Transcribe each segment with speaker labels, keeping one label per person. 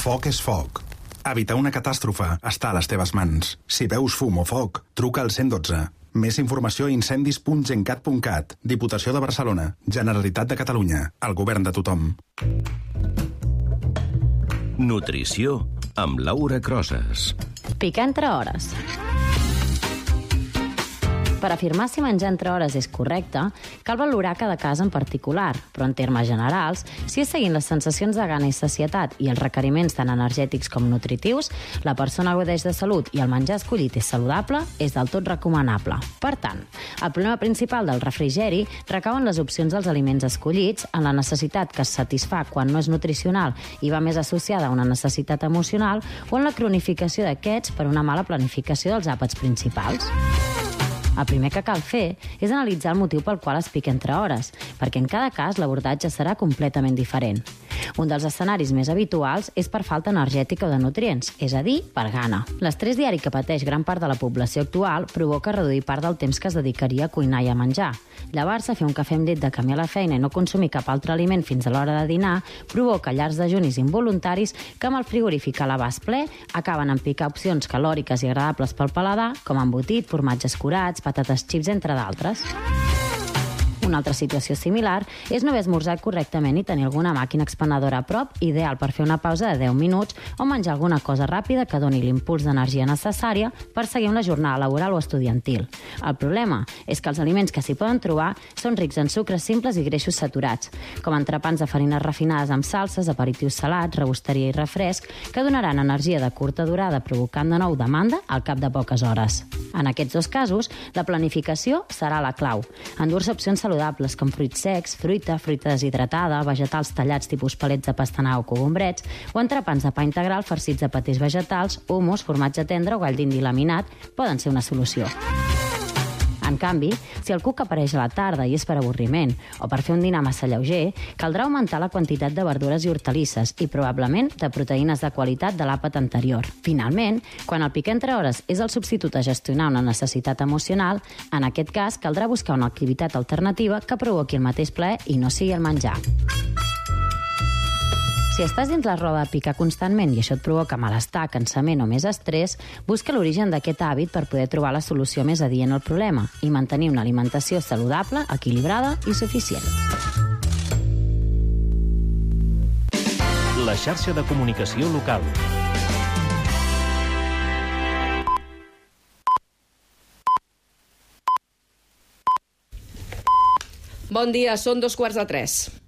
Speaker 1: Foc és foc. Evitar una catàstrofe està a les teves mans. Si veus fum o foc, truca al 112. Més informació a incendis.gencat.cat. Diputació de Barcelona. Generalitat de Catalunya. El govern de tothom.
Speaker 2: Nutrició amb Laura Crosas.
Speaker 3: Picar entre hores. Per afirmar si menjar entre hores és correcte, cal valorar cada cas en particular, però en termes generals, si és seguint les sensacions de gana i sacietat i els requeriments tant energètics com nutritius, la persona gaudeix de salut i el menjar escollit és saludable, és del tot recomanable. Per tant, el problema principal del refrigeri recau en les opcions dels aliments escollits, en la necessitat que es satisfà quan no és nutricional i va més associada a una necessitat emocional, o en la cronificació d'aquests per una mala planificació dels àpats principals. El primer que cal fer és analitzar el motiu pel qual es pica entre hores, perquè en cada cas l'abordatge serà completament diferent. Un dels escenaris més habituals és per falta energètica o de nutrients, és a dir, per gana. L'estrès diari que pateix gran part de la població actual provoca reduir part del temps que es dedicaria a cuinar i a menjar. Llevar-se, fer un cafè amb llet de camí a la feina i no consumir cap altre aliment fins a l'hora de dinar provoca llargs dejunis involuntaris que amb el frigorífic a l'abast ple acaben en picar opcions calòriques i agradables pel paladar, com embotit, formatges curats, patates xips, entre d'altres. Una altra situació similar és no haver esmorzat correctament i tenir alguna màquina expenedora a prop, ideal per fer una pausa de 10 minuts o menjar alguna cosa ràpida que doni l'impuls d'energia necessària per seguir una jornada laboral o estudiantil. El problema és que els aliments que s'hi poden trobar són rics en sucres simples i greixos saturats, com entrepans de farines refinades amb salses, aperitius salats, rebosteria i refresc, que donaran energia de curta durada provocant de nou demanda al cap de poques hores. En aquests dos casos, la planificació serà la clau. Endur-se opcions saludables com fruits secs, fruita deshidratada, vegetals tallats tipus palets de pastanaga o cogombrets, o entrepans de pa integral farcits de patès vegetals, hummus, formatge tendre o gall d'indi laminat poden ser una solució. En canvi, si el cuc apareix a la tarda i és per avorriment o per fer un dinar massa lleuger, caldrà augmentar la quantitat de verdures i hortalisses i probablement de proteïnes de qualitat de l'àpat anterior. Finalment, quan el picar entre hores és el substitut a gestionar una necessitat emocional, en aquest cas caldrà buscar una activitat alternativa que provoqui el mateix plaer i no sigui el menjar. Si estàs dins la roda de picar constantment i això et provoca malestar, cansament o més estrès, busca l'origen d'aquest hàbit per poder trobar la solució més adient al problema i mantenir una alimentació saludable, equilibrada i suficient.
Speaker 4: La xarxa de comunicació local.
Speaker 5: Bon dia, són 2:45.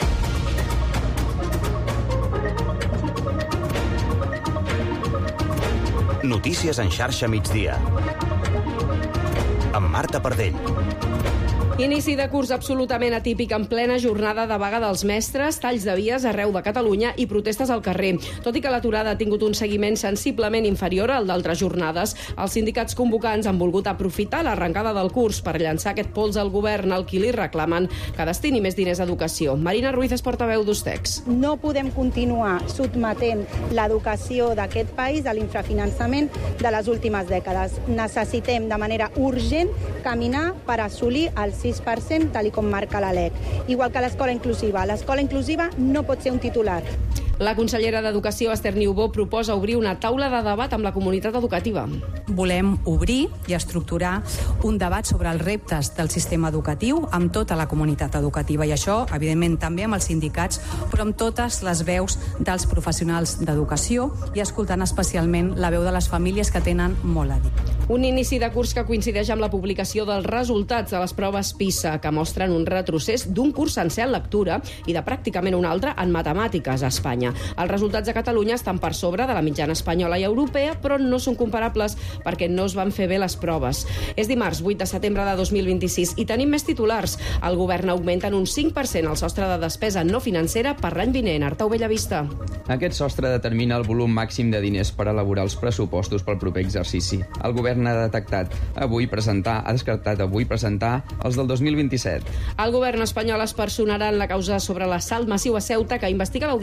Speaker 2: Notícies en xarxa migdia. Amb Marta Pardell.
Speaker 5: Inici de curs absolutament atípic en plena jornada de vaga dels mestres, talls de vies arreu de Catalunya i protestes al carrer. Tot i que l'aturada ha tingut un seguiment sensiblement inferior al d'altres jornades, els sindicats convocants han volgut aprofitar l'arrencada del curs per llançar aquest pols al govern, al qui li reclamen que destini més diners a educació. Marina Ruiz és portaveu d'Ustex.
Speaker 6: No podem continuar sotmetent l'educació d'aquest país a l'infrafinançament de les últimes dècades. Necessitem de manera urgent caminar per assolir el 6%, tal com marca la LEC. Igual que l'escola inclusiva. L'escola inclusiva no pot ser un titular.
Speaker 5: La consellera d'Educació, Esther Niubó, proposa obrir una taula de debat amb la comunitat educativa.
Speaker 7: Volem obrir i estructurar un debat sobre els reptes del sistema educatiu amb tota la comunitat educativa, i això, evidentment, també amb els sindicats, però amb totes les veus dels professionals d'educació i escoltant especialment la veu de les famílies que tenen molt a dir.
Speaker 5: Un inici de curs que coincideix amb la publicació dels resultats de les proves PISA, que mostren un retrocés d'un curs sencer en lectura i de pràcticament un altre en matemàtiques a Espanya. Els resultats de Catalunya estan per sobre de la mitjana espanyola i europea, però no són comparables perquè no es van fer bé les proves. És dimarts 8 de setembre de 2026 i tenim més titulars. El govern augmenta en un 5% el sostre de despesa no financera per l'any vinent. Artau Bellavista.
Speaker 8: Aquest sostre determina el volum màxim de diners per elaborar els pressupostos pel proper exercici. El govern ha descartat avui presentar els del 2027.
Speaker 5: El govern espanyol es personarà en la causa sobre l'assalt massiu a Ceuta que investiga l'Audiència Nacional.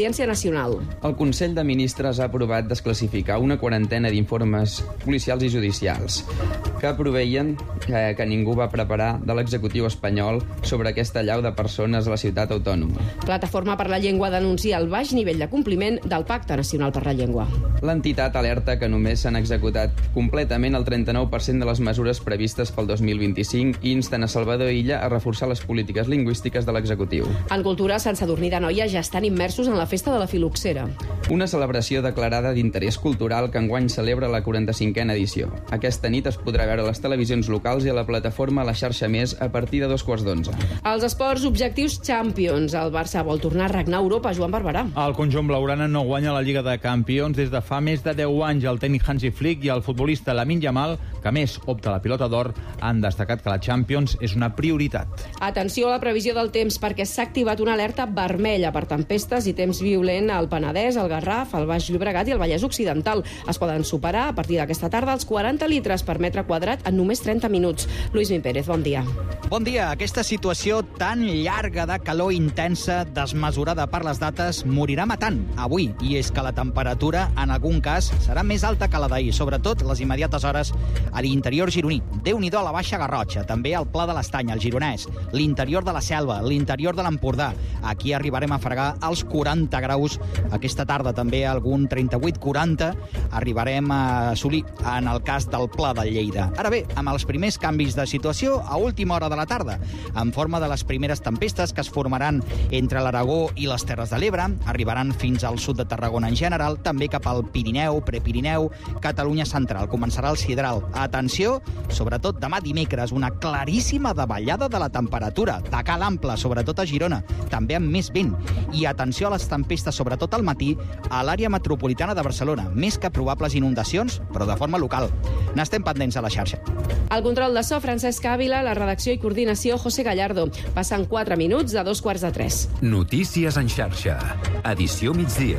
Speaker 5: nacional.
Speaker 8: El Consell de Ministres ha aprovat desclassificar una quarantena d'informes policials i judicials que proveien que ningú va preparar de l'executiu espanyol sobre aquesta allau de persones a la ciutat autònoma.
Speaker 5: Plataforma per la Llengua denuncia el baix nivell de compliment del Pacte Nacional per la Llengua.
Speaker 8: L'entitat alerta que només s'han executat completament el 39% de les mesures previstes pel 2025 i insten a Salvador Illa a reforçar les polítiques lingüístiques de l'executiu.
Speaker 5: En cultura, Sant Sadurní d'Anoia ja estan immersos en la festa de la Filoxera.
Speaker 8: Una celebració declarada d'interès cultural que enguany celebra la 45a edició. Aquesta nit es podrà veure a les televisions locals i a la plataforma La Xarxa Més a partir de 11:15.
Speaker 5: Els esports objectius Champions. El Barça vol tornar a regnar a Europa. Joan Barberà.
Speaker 9: El conjunt blaugrana no guanya la Lliga de Campions des de fa més de 10 anys. El tècnic Hansi Flick i el futbolista Lamine Yamal, que més opta a la pilota d'or, han destacat que la Champions és una prioritat.
Speaker 5: Atenció a la previsió del temps, perquè s'ha activat una alerta vermella per tempestes i temps violent al Penedès, al Garraf, al Baix Llobregat i al Vallès Occidental. Es poden superar a partir d'aquesta tarda els 40 litres per metre quadrat en només 30 minuts. Lluís Min Pérez, bon dia.
Speaker 10: Bon dia. Aquesta situació tan llarga de calor intensa, desmesurada per les dates, morirà matant avui. I és que la temperatura, en algun cas, serà més alta que la d'ahir, sobretot les immediates hores a l'interior gironí. Déu-n'hi-do a la Baixa Garrotxa, també al Pla de l'Estany, al Gironès, l'interior de la Selva, l'interior de l'Empordà. Aquí arribarem a fregar els 40 graus. Aquesta tarda també algun 38-40 arribarem a assolir en el cas del Pla de Lleida. Ara bé, amb els primers canvis de situació a última hora de la tarda, en forma de les primeres tempestes que es formaran entre l'Aragó i les Terres de l'Ebre, arribaran fins al sud de Tarragona en general, també cap al Pirineu, Prepirineu, Catalunya central. Començarà el sidral. Atenció, sobretot demà dimecres, una claríssima davallada de la temperatura, de cal ample, sobretot a Girona, també amb més vent. I atenció a les tempestes, sobretot al matí, a l'àrea metropolitana de Barcelona. Més que probables inundacions, però de forma local. N'estem pendents a la xarxa.
Speaker 5: Al control de so, Francesc Ávila, la redacció i coordinació, José Gallardo. Passen 4 minuts de 2:45.
Speaker 2: Notícies en xarxa. Edició migdia.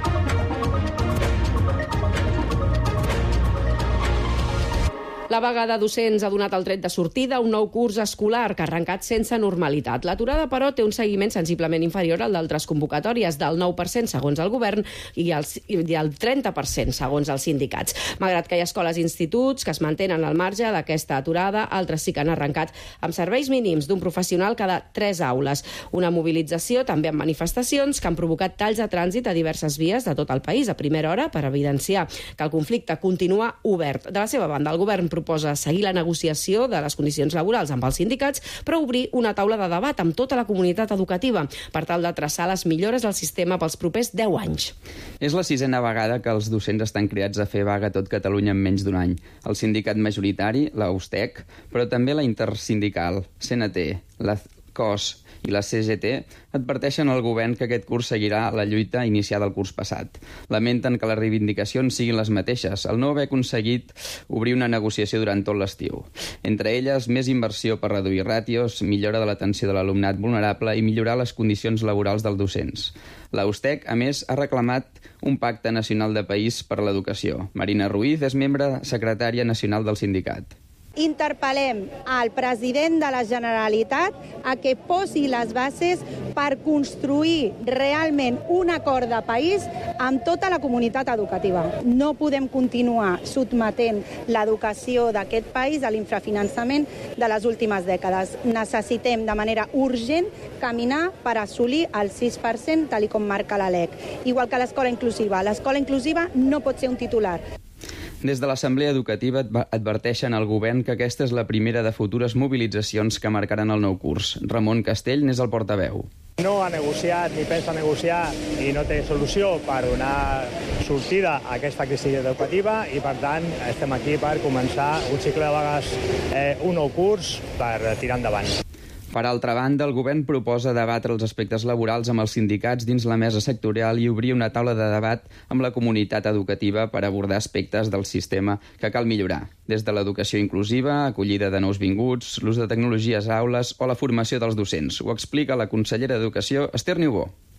Speaker 5: La vaga de docents ha donat el tret de sortida a un nou curs escolar que ha arrencat sense normalitat. L'aturada, però, té un seguiment sensiblement inferior al d'altres convocatòries, del 9% segons el govern i el 30% segons els sindicats. Malgrat que hi ha escoles i instituts que es mantenen al marge d'aquesta aturada, altres sí que han arrencat amb serveis mínims d'un professional cada 3 aules. Una mobilització també amb manifestacions que han provocat talls de trànsit a diverses vies de tot el país a primera hora per evidenciar que el conflicte continua obert. De la seva banda, el govern proposa seguir la negociació de les condicions laborals amb els sindicats, però obrir una taula de debat amb tota la comunitat educativa per tal de traçar les millores del sistema pels propers 10 anys.
Speaker 8: És la 6a vegada que els docents estan cridats a fer vaga a tot Catalunya en menys d'un any. El sindicat majoritari, la USTEC, però també la intersindical, CNT, la COS i la CGT adverteixen al govern que aquest curs seguirà la lluita iniciada el curs passat. Lamenten que les reivindicacions siguin les mateixes, al no haver aconseguit obrir una negociació durant tot l'estiu. Entre elles, més inversió per reduir ràtios, millora de l'atenció de l'alumnat vulnerable i millorar les condicions laborals dels docents. La USTEC, a més, ha reclamat un pacte nacional de país per l'educació. Marina Ruiz és membre secretària nacional del sindicat.
Speaker 6: Interpel·lem al president de la Generalitat a que posi les bases per construir realment un acord de país amb tota la comunitat educativa. No podem continuar sotmetent l'educació d'aquest país a l'infrafinançament de les últimes dècades. Necessitem de manera urgent caminar per assolir el 6% tal com marca la LEC. Igual que l'escola inclusiva. L'escola inclusiva no pot ser un titular.
Speaker 8: Des de l'Assemblea Educativa adverteixen al govern que aquesta és la primera de futures mobilitzacions que marcaran el nou curs. Ramon Castell n'és el portaveu.
Speaker 11: No ha negociat ni pensa negociar i no té solució per donar sortida a aquesta crisi educativa i, per tant, estem aquí per començar un cicle de vagues, un nou curs per tirar endavant.
Speaker 8: Per altra banda, el govern proposa debatre els aspectes laborals amb els sindicats dins la mesa sectorial i obrir una taula de debat amb la comunitat educativa per abordar aspectes del sistema que cal millorar, des de l'educació inclusiva, acollida de nous vinguts, l'ús de tecnologies a aules o la formació dels docents. Ho explica la consellera d'Educació, Esther Niubó.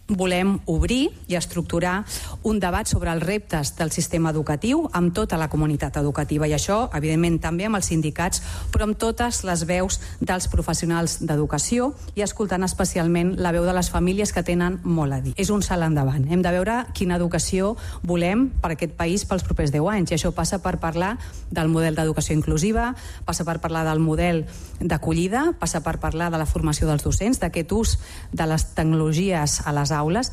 Speaker 7: volem obrir i estructurar un debat sobre els reptes del sistema educatiu amb tota la comunitat educativa, i això, evidentment, també amb els sindicats, però amb totes les veus dels professionals d'educació i escoltant especialment la veu de les famílies que tenen molt a dir. És un salt endavant. Hem de veure quina educació volem per aquest país pels propers 10 anys, i això passa per parlar del model d'educació inclusiva, passa per parlar del model d'acollida, passa per parlar de la formació dels docents, d'aquest ús de les tecnologies a les aules.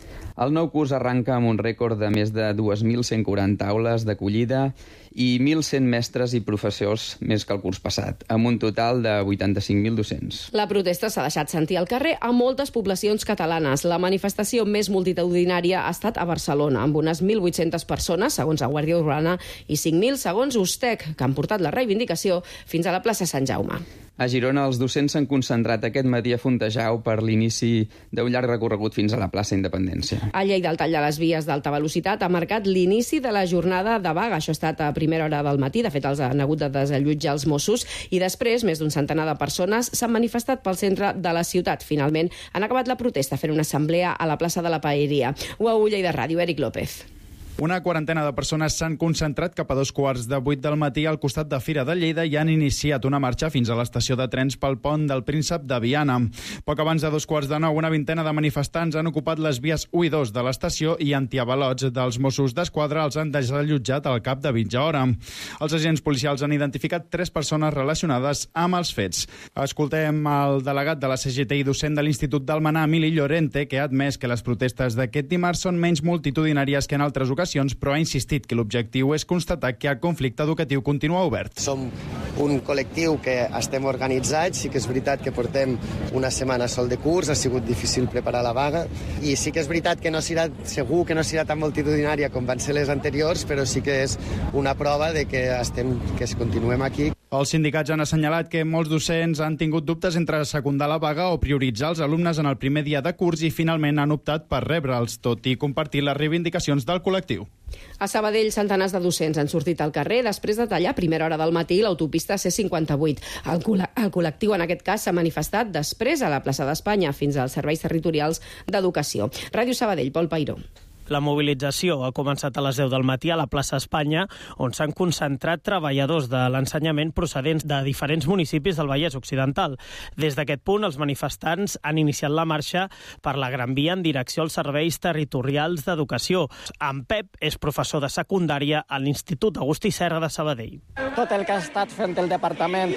Speaker 8: El nou curs arranca amb un rècord de més de 2.140 aules d'acollida i 1.100 mestres i professors més que el curs passat, amb un total de 85.000 docents.
Speaker 5: La protesta s'ha deixat sentir al carrer a moltes poblacions catalanes. La manifestació més multitudinària ha estat a Barcelona, amb unes 1.800 persones, segons la Guàrdia Urbana, i 5.000, segons USTEC, que han portat la reivindicació fins a la plaça Sant Jaume.
Speaker 8: A Girona, els docents s'han concentrat aquest matí a Fontejau per l'inici d'un llarg recorregut fins a la plaça Independència.
Speaker 5: A Lleida, el tall de les vies d'alta velocitat ha marcat l'inici de la jornada de vaga. Això ha estat a primera hora del matí. De fet, els han hagut de desallotjar els Mossos i després més d'un centenar de persones s'han manifestat pel centre de la ciutat. Finalment, han acabat la protesta fent una assemblea a la plaça de la Paeria. UAU Lleida Ràdio, Eric López.
Speaker 12: Una quarantena de persones s'han concentrat cap a 7:15 del matí al costat de Fira de Lleida i han iniciat una marxa fins a l'estació de trens pel pont del Príncep de Viana. Poc abans de 8:45, una vintena de manifestants han ocupat les vies 1 i 2 de l'estació i antiavalots dels Mossos d'Esquadra els han desallotjat al cap de mitja hora. Els agents policials han identificat 3 persones relacionades amb els fets. Escoltem el delegat de la CGT i docent de l'Institut d'Almenar, Emili Llorente, que ha admès que les protestes d'aquest dimarts són menys multitudinàries que en altres ocasions, però ha insistit que l'objectiu és constatar que el conflicte educatiu continua obert.
Speaker 13: Som un col·lectiu que estem organitzats, sí que és veritat que portem una setmana sol de curs, ha sigut difícil preparar la vaga, i sí que és veritat que segur que no serà tan multitudinària com van ser les anteriors, però sí que és una prova de que continuem aquí.
Speaker 12: Els sindicats han assenyalat que molts docents han tingut dubtes entre secundar la vaga o prioritzar els alumnes en el primer dia de curs i finalment han optat per rebre'ls, tot i compartir les reivindicacions del col·lectiu.
Speaker 5: A Sabadell, centenars de docents han sortit al carrer després de tallar a primera hora del matí l'autopista C58. El col·lectiu, en aquest cas, s'ha manifestat després a la plaça d'Espanya fins als serveis territorials d'educació. Ràdio Sabadell, Pol Pairó.
Speaker 4: La mobilització ha començat a les 10 del matí a la plaça Espanya, on s'han concentrat treballadors de l'ensenyament procedents de diferents municipis del Vallès Occidental. Des d'aquest punt, els manifestants han iniciat la marxa per la Gran Via en direcció als serveis territorials d'educació. En Pep és professor de secundària a l'Institut Agustí Serra de Sabadell.
Speaker 14: Tot el que ha estat fent el departament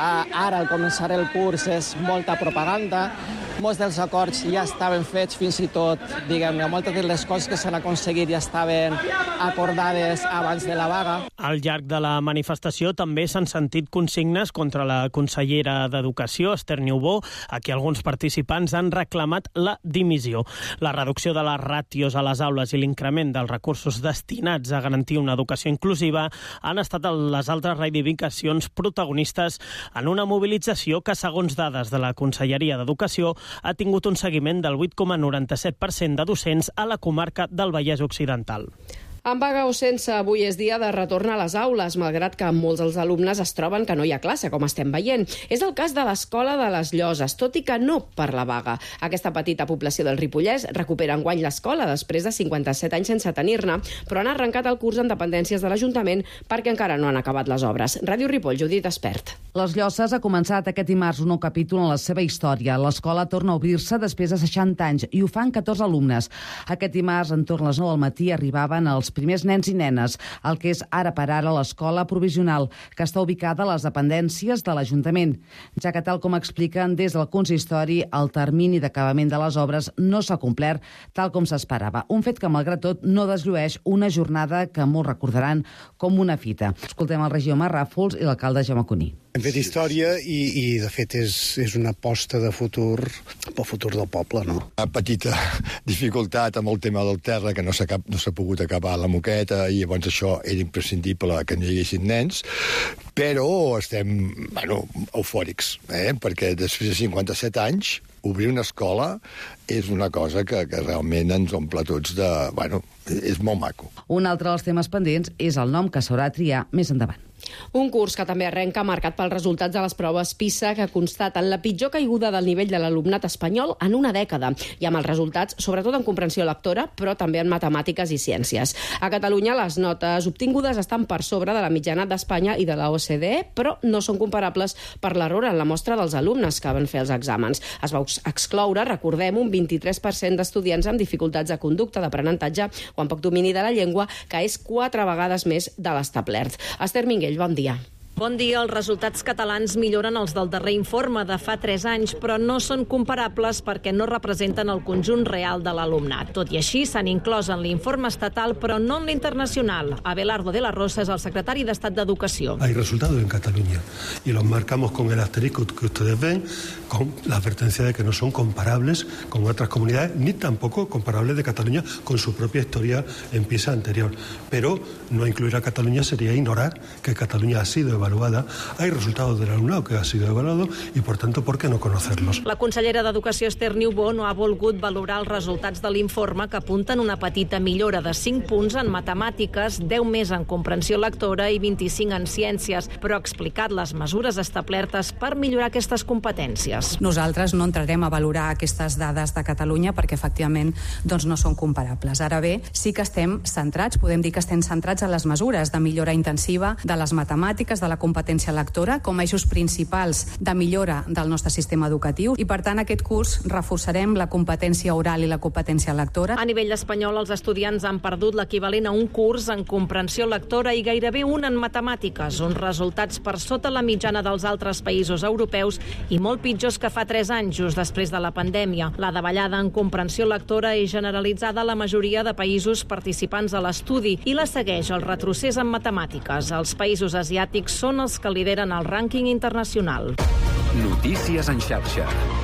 Speaker 14: ara al començar el curs és molta propaganda. Molts dels acords ja estaven fets, fins i tot, diguem-ne, moltes de les coses que s'han aconseguit ja estaven acordades abans de la vaga.
Speaker 4: Al llarg de la manifestació també s'han sentit consignes contra la consellera d'Educació, Esther Niubó, a qui alguns participants han reclamat la dimissió. La reducció de les ràtios a les aules i l'increment dels recursos destinats a garantir una educació inclusiva han estat les altres reivindicacions protagonistes en una mobilització que, segons dades de la Conselleria d'Educació, ha tingut un seguiment del 8,97% de docents a la comarca del Vallès Occidental.
Speaker 5: Amb vaga o sense, avui és dia de retornar a les aules, malgrat que molts dels alumnes es troben que no hi ha classe, com estem veient. És el cas de l'Escola de les Lloses, tot i que no per la vaga. Aquesta petita població del Ripollès recupera enguany l'escola després de 57 anys sense tenir-ne, però han arrencat el curs en dependències de l'Ajuntament perquè encara no han acabat les obres. Ràdio Ripoll, Judit Espert.
Speaker 15: Les Lloses ha començat aquest dimarts un nou capítol en la seva història. L'escola torna a obrir-se després de 60 anys i ho fan 14 alumnes. Aquest dimarts, entorn a les 9 del matí, arribaven els primers nens i nenes, el que és ara per ara l'escola provisional, que està ubicada a les dependències de l'Ajuntament, ja que, tal com expliquen des del consistori, el termini d'acabament de les obres no s'ha complert tal com s'esperava. Un fet que, malgrat tot, no desllueix una jornada que molts recordaran com una fita. Escoltem el regidor Marc Ràfols i l'alcalde Jaume Cuní.
Speaker 16: Hem fet història i de fet, és una aposta de futur pel futur del poble, no?
Speaker 17: Una petita dificultat amb el tema del terra, que no s'ha pogut acabar la moqueta, i llavors això era imprescindible que no hi haguessin nens, però estem, eufòrics, perquè després de 57 anys obrir una escola és una cosa que realment ens omple tots de... és molt maco.
Speaker 15: Un altre dels temes pendents és el nom que s'haurà de triar més endavant.
Speaker 5: Un curs que també arrenca marcat pels resultats de les proves PISA que constaten la pitjor caiguda del nivell de l'alumnat espanyol en una dècada i amb els resultats, sobretot en comprensió lectora, però també en matemàtiques i ciències. A Catalunya les notes obtingudes estan per sobre de la mitjana d'Espanya i de la OCDE, però no són comparables per l'error en la mostra dels alumnes que van fer els exàmens. Es va excloure, recordem, un 23% d'estudiants amb dificultats de conducta, d'aprenentatge o amb poc domini de la llengua, que és 4 vegades més de l'establert. Esther Minguell, bon dia.
Speaker 18: Bon dia. Els resultats catalans milloren els del darrer informe de fa 3 anys, però no són comparables perquè no representen el conjunt real de l'alumnat. Tot i així, s'han inclòs en l'informe estatal, però no en l'internacional. Abelardo de la Rosa és el secretari d'Estat d'Educació.
Speaker 19: Hay resultados en Cataluña y los marcamos con el asterisco que ustedes ven, con la advertencia de que no son comparables con otras comunidades, ni tampoco comparables de Cataluña con su propia historia en PISA anterior. Pero no incluir a Cataluña sería ignorar que Cataluña ha sido evaluada. Hay resultados del alumnado que ha sido evaluado y, por tanto, ¿por qué no conocerlos?
Speaker 18: La consellera d'Educació, Esther Niubó, no ha volgut valorar els resultats de l'informe que apunten una petita millora de 5 punts en matemàtiques, 10 més en comprensió lectora i 25 en ciències, però ha explicat les mesures establertes per millorar aquestes competències.
Speaker 7: Nosaltres no entrarem a valorar aquestes dades de Catalunya perquè, efectivament, no són comparables. Ara bé, sí que estem centrats, podem dir que estem centrats en les mesures de millora intensiva de les matemàtiques, de la competència lectora, com a eixos principals de millora del nostre sistema educatiu i, per tant, aquest curs reforçarem la competència oral i la competència lectora.
Speaker 18: A nivell espanyol, els estudiants han perdut l'equivalent a un curs en comprensió lectora i gairebé un en matemàtiques, uns resultats per sota la mitjana dels altres països europeus i molt pitjors que fa 3 anys, just després de la pandèmia. La davallada en comprensió lectora és generalitzada a la majoria de països participants a l'estudi i la segueix el retrocés en matemàtiques. Els països asiàtics són els que lideren el rànquing internacional.
Speaker 2: Notícies en xarxa.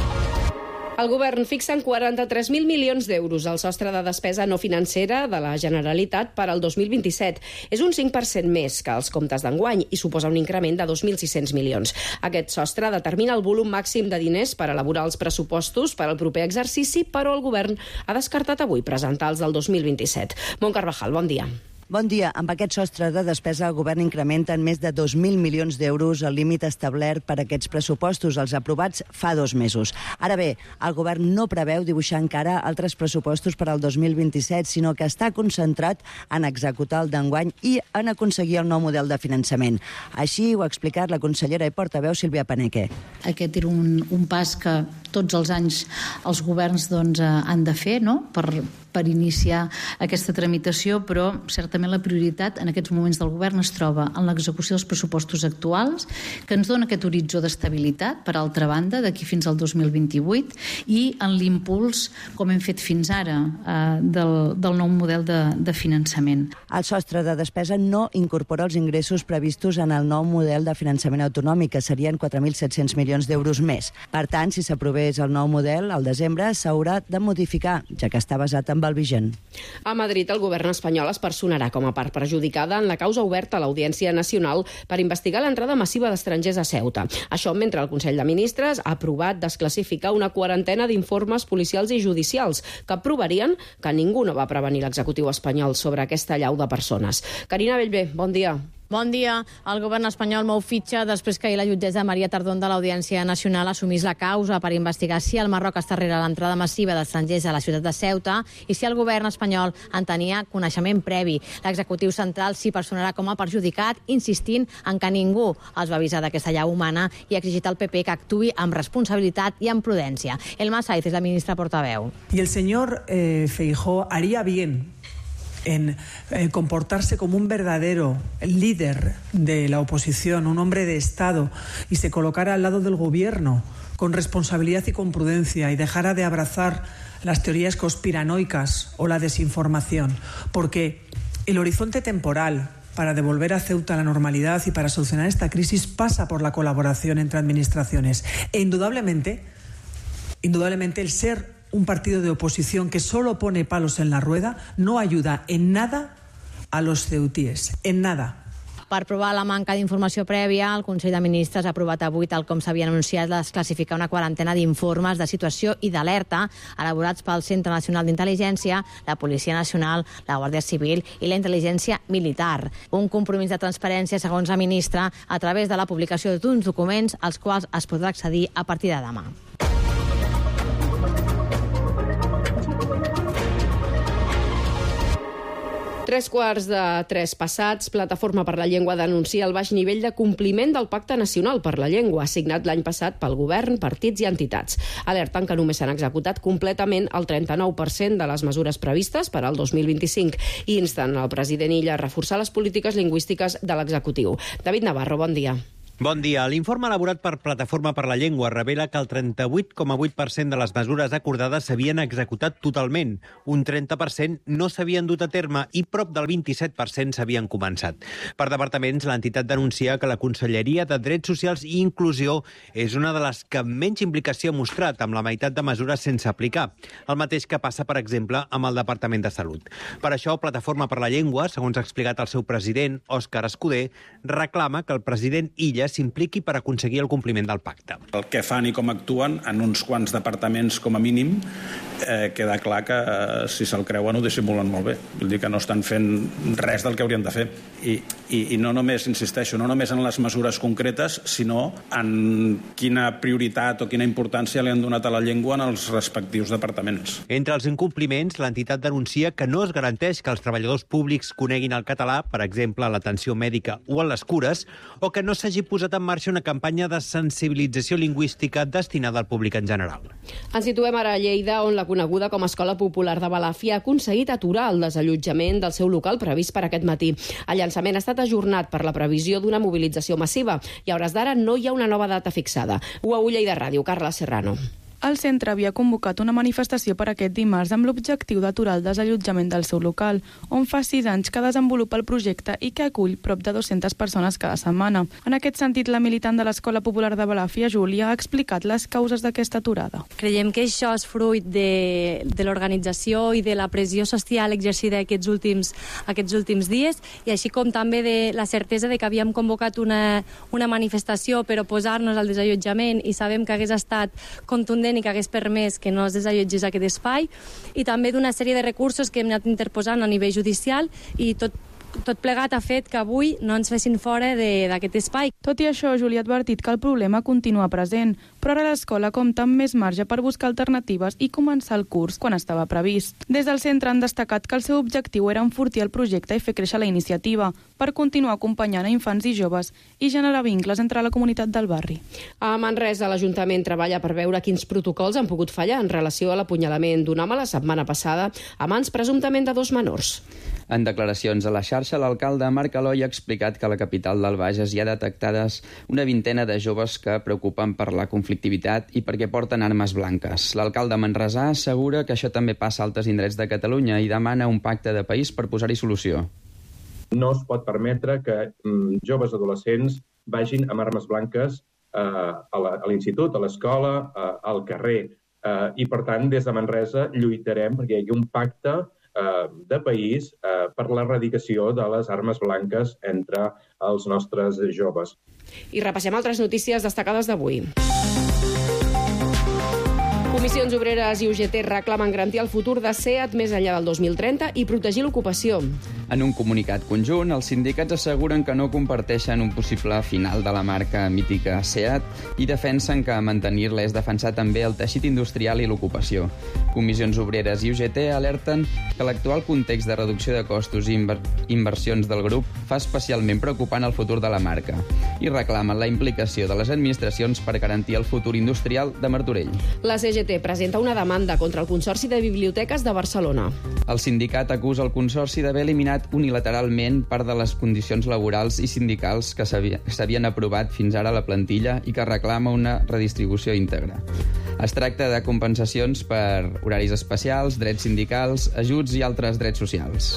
Speaker 5: El govern fixa en 43.000 milions d'euros el sostre de despesa no financera de la Generalitat per al 2027. És un 5% més que els comptes d'enguany i suposa un increment de 2.600 milions. Aquest sostre determina el volum màxim de diners per elaborar els pressupostos per al proper exercici, però el govern ha descartat avui presentar els del 2027. Mont Carvajal, bon dia.
Speaker 20: Bon dia. Amb aquest sostre de despesa, el govern incrementa en més de 2.000 milions d'euros el límit establert per a aquests pressupostos, els aprovats fa 2 mesos. Ara bé, el govern no preveu dibuixar encara altres pressupostos per al 2027, sinó que està concentrat en executar el d'enguany i en aconseguir el nou model de finançament. Així ho ha explicat la consellera i portaveu Sílvia Paneque.
Speaker 21: Aquest era un pas que tots els anys els governs han de fer, no?, per iniciar aquesta tramitació, però certament la prioritat en aquests moments del govern es troba en l'execució dels pressupostos actuals, que ens dona aquest horitzó d'estabilitat, per altra banda, d'aquí fins al 2028, i en l'impuls, com hem fet fins ara, del nou model de finançament.
Speaker 20: El sostre de despesa no incorpora els ingressos previstos en el nou model de finançament autonòmic, que serien 4.700 milions d'euros més. Per tant, si s'aprovés el nou model, al desembre s'haurà de modificar, ja que està basat en el vigent.
Speaker 5: A Madrid, el govern espanyol es personarà com a part perjudicada en la causa oberta a l'Audiència Nacional per investigar l'entrada massiva d'estrangers a Ceuta. Això mentre el Consell de Ministres ha aprovat desclassificar una 40ena d'informes policials i judicials que provarien que ningú no va prevenir l'executiu espanyol sobre aquesta allau de persones. Carina Bellver, bon dia.
Speaker 22: Bon dia. El govern espanyol mou fitxa després que ahir la jutgessa Maria Tardón de l'Audiència Nacional assumís la causa per investigar si el Marroc està darrere l'entrada massiva d'estrangers a la ciutat de Ceuta i si el govern espanyol en tenia coneixement previ. L'executiu central s'hi personarà com a perjudicat, insistint en que ningú els va avisar d'aquesta allau humana i ha exigit al PP que actuï amb responsabilitat i amb prudència. Elma Saiz és la ministra portaveu.
Speaker 23: Y el señor Feijóo haría bien en comportarse como un verdadero líder de la oposición, un hombre de Estado, y se colocara al lado del gobierno con responsabilidad y con prudencia y dejara de abrazar las teorías conspiranoicas o la desinformación, porque el horizonte temporal para devolver a Ceuta la normalidad y para solucionar esta crisis pasa por la colaboración entre administraciones. E indudablemente el ser un partido de oposición que solo pone palos en la rueda no ayuda en nada a los ceutíes, en nada.
Speaker 22: Per provar la manca d'informació prèvia, el Consell de Ministres ha aprovat avui, tal com s'havia anunciat, desclassificar una quarantena d'informes de situació i d'alerta elaborats pel Centre Nacional d'Intel·ligència, la Policia Nacional, la Guàrdia Civil i la Intel·ligència Militar. Un compromís de transparència, segons la ministra, a través de la publicació d'uns documents als quals es podrà accedir a partir de demà.
Speaker 5: Tres quarts de 3 passats, Plataforma per la Llengua denuncia el baix nivell de compliment del Pacte Nacional per la Llengua, signat l'any passat pel govern, partits i entitats. Alerten que només s'han executat completament el 39% de les mesures previstes per al 2025 i insten al president Illa a reforçar les polítiques lingüístiques de l'executiu. David Navarro, bon dia.
Speaker 1: Bon dia. L'informe elaborat per Plataforma per la Llengua revela que el 38,8% de les mesures acordades s'havien executat totalment, un 30% no s'havien dut a terme i prop del 27% s'havien començat. Per departaments, l'entitat denuncia que la Conselleria de Drets Socials i Inclusió és una de les que menys implicació ha mostrat, amb la meitat de mesures sense aplicar, el mateix que passa, per exemple, amb el Departament de Salut. Per això, Plataforma per la Llengua, segons ha explicat el seu president, Òscar Escudé, reclama que el president Illa s'impliqui per aconseguir el compliment del pacte.
Speaker 3: El que fan i com actuen en uns quants departaments com a mínim queda clar que si se'l creuen ho dissimulen molt bé. Vull dir que no estan fent res del que haurien de fer. I no només, insisteixo, no només en les mesures concretes, sinó en quina prioritat o quina importància li han donat a la llengua en els respectius departaments.
Speaker 1: Entre els incompliments, l'entitat denuncia que no es garanteix que els treballadors públics coneguin el català, per exemple, a l'atenció mèdica o a les cures, o que no s'hagi posat en marxa una campanya de sensibilització lingüística destinada al públic en general.
Speaker 5: Ens situem ara a Lleida, on la coneguda com a Escola Popular de Balàfia ha aconseguit aturar el desallotjament del seu local previst per aquest matí. El llançament ha estat ajornat per la previsió d'una mobilització massiva i a hores d'ara no hi ha una nova data fixada. UAU Lleida Ràdio, Carla Serrano.
Speaker 9: El centre havia convocat una manifestació per aquest dimarts amb l'objectiu d'aturar el desallotjament del seu local, on fa 6 anys que desenvolupa el projecte i que acull prop de 200 persones cada setmana. En aquest sentit, la militant de l'Escola Popular de Balàfia, Júlia, ha explicat les causes d'aquesta aturada.
Speaker 24: Creiem que això és fruit de l'organització i de la pressió social exercida aquests últims dies, i així com també de la certesa de que havíem convocat una manifestació per oposar-nos al desallotjament i sabem que hagués estat contundent i que hagués permès que no es desallotgés aquest espai, i també d'una sèrie de recursos que hem anat interposant a nivell judicial, i tot plegat ha fet que avui no ens fessin fora d'aquest espai.
Speaker 9: Tot i això, Júlia ha advertit que el problema continua present, però ara l'escola compta amb més marge per buscar alternatives i començar el curs quan estava previst. Des del centre han destacat que el seu objectiu era enfortir el projecte i fer créixer la iniciativa per continuar acompanyant a infants i joves i generar vincles entre la comunitat del barri.
Speaker 5: A Manresa, l'Ajuntament treballa per veure quins protocols han pogut fallar en relació a l'apunyalament d'un home la setmana passada a mans presumptament de 2 menors.
Speaker 8: En declaracions a la xarxa, l'alcalde Marc Aloi ha explicat que a la capital del Bages hi ha detectades una vintena de joves que preocupen per la conflictivitat i perquè porten armes blanques. L'alcalde manresà assegura que això també passa a altres indrets de Catalunya i demana un pacte de país per posar-hi solució.
Speaker 25: No es pot permetre que joves adolescents vagin amb armes blanques a l'institut, a l'escola, al carrer. I, per tant, des de Manresa lluitarem perquè hi hagi un pacte de país per l'erradicació de les armes blanques entre els nostres joves.
Speaker 5: I repassem altres notícies destacades d'avui. Comissions Obreres i UGT reclamen garantir el futur de SEAT més enllà del 2030 i protegir l'ocupació.
Speaker 8: En un comunicat conjunt, els sindicats asseguren que no comparteixen un possible final de la marca mítica SEAT i defensen que mantenir-la és defensar també el teixit industrial i l'ocupació. Comissions Obreres i UGT alerten que l'actual context de reducció de costos i inversions del grup fa especialment preocupant el futur de la marca i reclamen la implicació de les administracions per garantir el futur industrial de Martorell.
Speaker 5: La CGT presenta una demanda contra el Consorci de Biblioteques de Barcelona.
Speaker 8: El sindicat acusa el Consorci d'haver eliminat unilateralment part de les condicions laborals i sindicals que s'havien aprovat fins ara a la plantilla i que reclama una redistribució íntegra. Es tracta de compensacions per horaris especials, drets sindicals, ajuts i altres drets socials.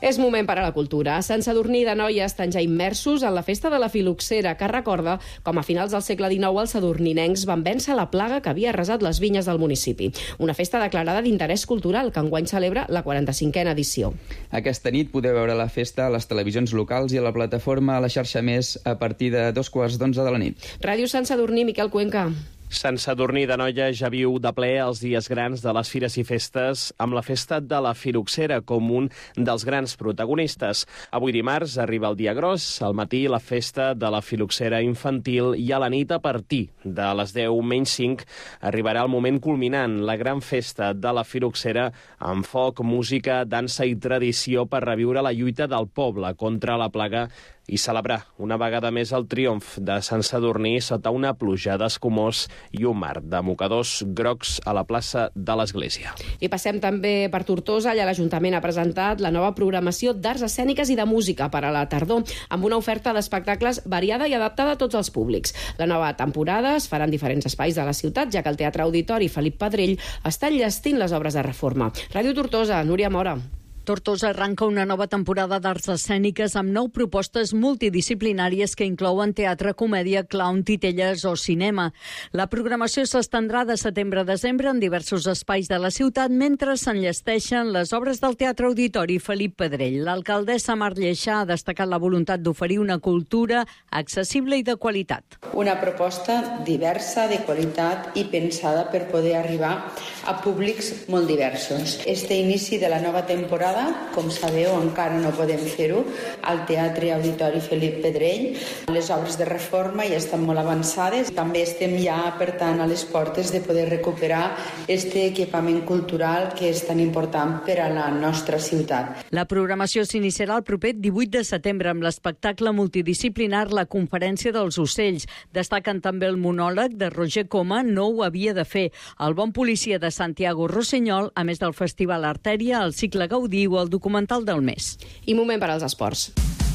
Speaker 5: És moment per a la cultura. Sant Sadurní d'Anoia estan ja immersos en la festa de la filoxera, que recorda com a finals del segle XIX els sadurninencs van vèncer la plaga que havia arrasat les vinyes del municipi. Una festa declarada d'interès cultural que enguany celebra la 45a edició.
Speaker 8: Aquesta nit podeu veure la festa a les televisions locals i a la plataforma a la xarxa Més a partir de 2:15 de la nit.
Speaker 5: Ràdio Sant Sadurní, Miquel Cuenca.
Speaker 6: Sant Sadurní d'Anoia ja viu de ple els dies grans de les fires i festes amb la festa de la filoxera com un dels grans protagonistes. Avui dimarts arriba el dia gros, al matí la festa de la filoxera infantil i a la nit a partir de les 10:05 arribarà el moment culminant, la gran festa de la filoxera amb foc, música, dansa i tradició per reviure la lluita del poble contra la plaga i celebrar una vegada més el triomf de Sant Sadurní sota una pluja d'escumós i un mar de mocadors grocs a la plaça de l'Església.
Speaker 5: I passem també per Tortosa. Allà l'Ajuntament ha presentat la nova programació d'arts escèniques i de música per a la tardor, amb una oferta d'espectacles variada i adaptada a tots els públics. La nova temporada es farà en diferents espais de la ciutat, ja que el Teatre Auditori Felip Pedrell està enllestint les obres de reforma. Ràdio Tortosa, Núria Mora.
Speaker 10: Tortosa arranca una nova temporada d'arts escèniques amb 9 propostes multidisciplinàries que inclouen teatre, comèdia, clown, titelles o cinema. La programació s'estendrà de setembre a desembre en diversos espais de la ciutat mentre s'enllesteixen les obres del Teatre Auditori Felip Pedrell. L'alcaldessa Mar Lleixà ha destacat la voluntat d'oferir una cultura accessible i de qualitat.
Speaker 11: Una proposta diversa, de qualitat i pensada per poder arribar a públics molt diversos. Este inici de la nova temporada, com sabeu, encara no podem fer-ho, al Teatre Auditori Felip Pedrell. Les obres de reforma ja estan molt avançades. També estem ja, per tant, a les portes de poder recuperar este equipament cultural que és tan important per a la nostra ciutat.
Speaker 10: La programació s'iniciarà el proper 18 de setembre amb l'espectacle multidisciplinar La Conferència dels Ocells. Destaquen també el monòleg de Roger Coma, No ho havia de fer, El bon policia de Santiago Rossinyol, a més del Festival Artèria, el cicle Gaudí o el documental del mes.
Speaker 5: I moment per als esports.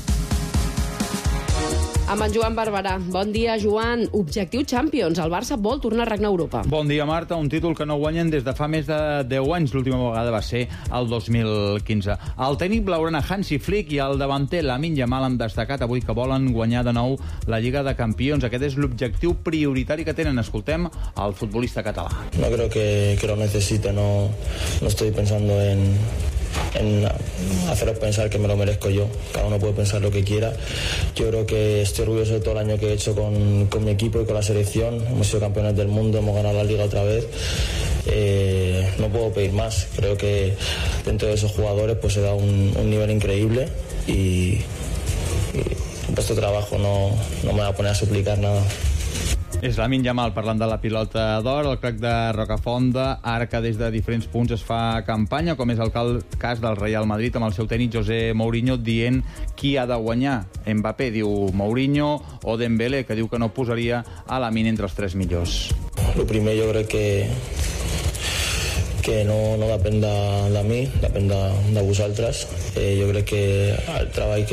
Speaker 5: Amb en Joan Barberà. Bon dia, Joan. Objectiu Champions. El Barça vol tornar a regnar a Europa.
Speaker 12: Bon dia, Marta. Un títol que no guanyen des de fa més de 10 anys. L'última vegada va ser el 2015. El tècnic blaugrana Hansi Flick i el davanter Lamine Yamal han destacat avui que volen guanyar de nou la Lliga de Campions. Aquest és l'objectiu prioritari que tenen. Escoltem el futbolista català.
Speaker 13: No creo que lo necesite. No estoy pensando en haceros pensar que me lo merezco yo. Cada uno puede pensar lo que quiera. Yo creo que estoy orgulloso de todo el año que he hecho con mi equipo y con la selección. Hemos sido campeones del mundo, hemos ganado la Liga otra vez. No puedo pedir más. Creo que dentro de esos jugadores pues se da un nivel increíble y vuestro trabajo no me va a poner a suplicar nada.
Speaker 12: És Lamine Yamal parlant de la pilota d'or, el crac de Rocafonda, ara que des de diferents punts es fa campanya, com és el cas del Real Madrid amb el seu tècnic José Mourinho dient qui ha de guanyar. Mbappé diu Mourinho o Dembélé, que diu que no posaria a Lamine entre els 3 millors.
Speaker 13: Lo primer jo crec que no depèn de mi, depèn de vosaltres. Jo crec que el treball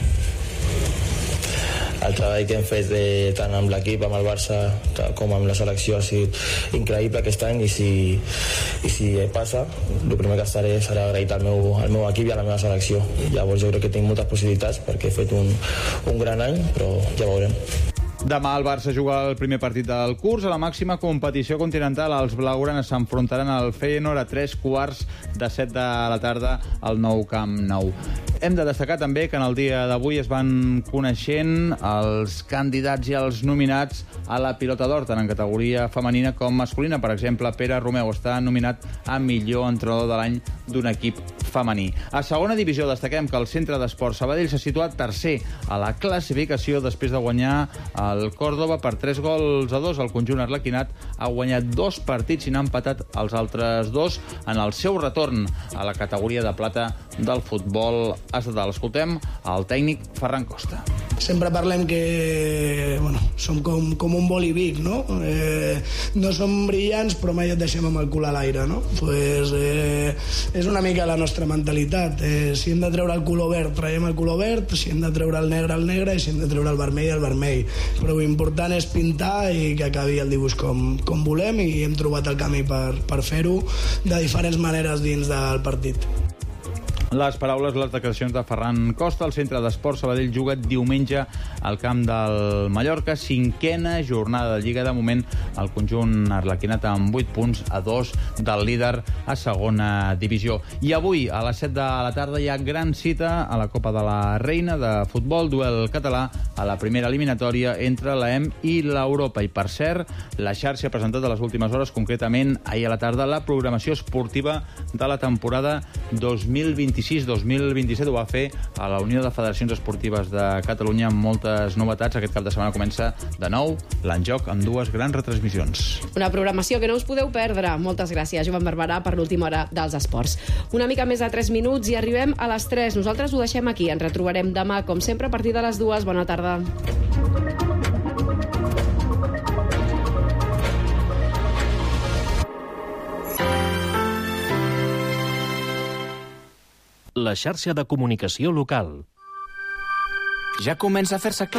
Speaker 13: que hem fet tant amb l'equip, amb el Barça, com amb la selecció ha sigut increïble aquest any i si passa, el primer que estaré serà agraït al meu equip i a la meva selecció. Llavors jo crec que tinc moltes possibilitats perquè he fet un gran any, però ja veurem.
Speaker 12: Demà el Barça juga el primer partit del curs a la màxima competició continental. Els blaugranes s'enfrontaran al Feyenoord a 3:15 de la tarda al Nou Camp Nou. Hem de destacar també que en el dia d'avui es van coneixent els candidats i els nominats a la pilota d'or, tant en categoria femenina com masculina. Per exemple, Pere Romeu està nominat a millor entrenador de l'any d'un equip femení. A segona divisió destaquem que el Centre d'Esports Sabadell s'ha situat tercer a la classificació després de guanyar el Córdoba per 3-2. El conjunt arlequinat ha guanyat 2 partits i n'ha empatat els altres 2 en el seu retorn a la categoria de plata del futbol estatal. Escoltem el tècnic Ferran Costa.
Speaker 26: Sempre parlem que som com un bolivic, no? No som brillants, però mai et deixem amb el cul a l'aire, no? És una mica la nostra mentalitat. Si hem de treure el color verd, traiem el color verd, si hem de treure el negre, i si hem de treure el vermell. Però l'important és pintar i que acabi el dibuix com volem, i hem trobat el camí per fer-ho de diferents maneres dins del partit.
Speaker 12: Les paraules, les declaracions de Ferran Costa. El centre d'Esport Sabadell juga diumenge al camp del Mallorca. 5a jornada de Lliga. De moment, el conjunt arlequinat amb 8 punts a 2 del líder a segona divisió. I avui, a les 7 de la tarda, hi ha gran cita a la Copa de la Reina de futbol, duel català a la primera eliminatòria entre l'EM i l'Europa. I, per cert, la xarxa ha presentat a les últimes hores, concretament ahir a la tarda, la programació esportiva de la temporada 2026-2027. Ho va fer a la Unió de Federacions Esportives de Catalunya amb moltes novetats. Aquest cap de setmana comença de nou l'Enjoc amb 2 grans retransmissions.
Speaker 5: Una programació que no us podeu perdre. Moltes gràcies, Joan Barberà, per l'última hora dels esports. Una mica més de 3 minuts i arribem a les 3. Nosaltres ho deixem aquí. Ens retrobarem demà, com sempre, a partir de les 2. Bona tarda.
Speaker 4: La xarxa de comunicació local.
Speaker 2: Ja comença a fer-se clar.